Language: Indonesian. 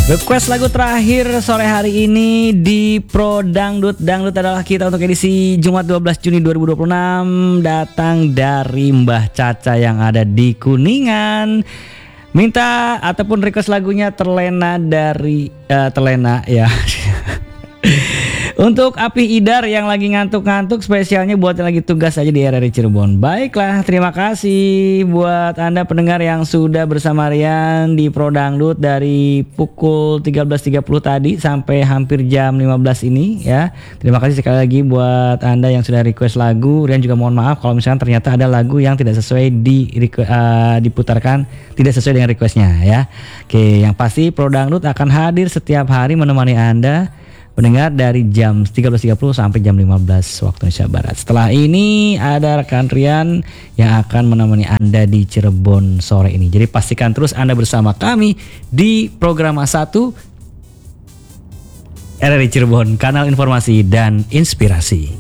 Request lagu terakhir sore hari ini di Pro Dangdut. Dangdut adalah kita untuk edisi Jumat 12 Juni 2026, datang dari Mbah Caca yang ada di Kuningan. Minta ataupun request lagunya Terlena dari Terlena ya. Untuk Api Idar yang lagi ngantuk-ngantuk, spesialnya buat yang lagi tugas aja di RRI Cirebon. Baiklah, terima kasih buat Anda pendengar yang sudah bersama Rian di Pro Dangdut dari pukul 13.30 tadi sampai hampir jam 15 ini ya. Terima kasih sekali lagi buat Anda yang sudah request lagu. Rian juga mohon maaf kalau misalnya ternyata ada lagu yang tidak sesuai diputarkan, tidak sesuai dengan requestnya ya. Oke, yang pasti Pro Dangdut akan hadir setiap hari menemani Anda pendengar dari jam 13.30 sampai jam 15 waktu Indonesia Barat. Setelah ini ada rekan Rian yang akan menemani Anda di Cirebon sore ini. Jadi pastikan terus Anda bersama kami di program A1 RRI Cirebon, kanal informasi dan inspirasi.